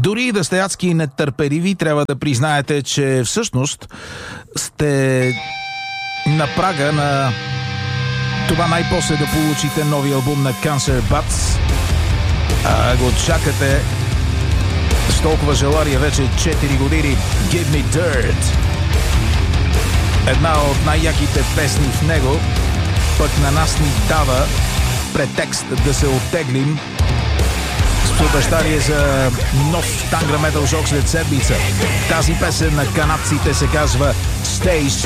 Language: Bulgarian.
Дори да сте адски нетърпеливи, трябва да признаете, че всъщност сте на прага на това най-после да получите нови албум на Cancer Bats. Го чакате с толкова желание вече 4 години. Give Me Dirt. Една от най-яките песни в него, пък на нас ни дава претекст да се оттеглим с обещание за нов тангра метал жок след седмица. Тази песен на канадците се казва Stay